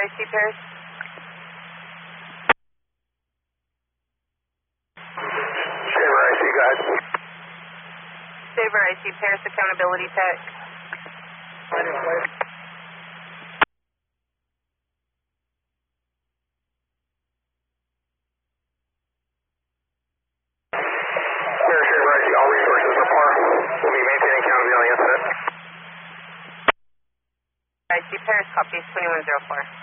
IC Paris. Saber IC, go ahead. Saber IC Paris, accountability tech. All resources are par. We'll be maintaining accountability on the incident. IC Paris, copy 2104.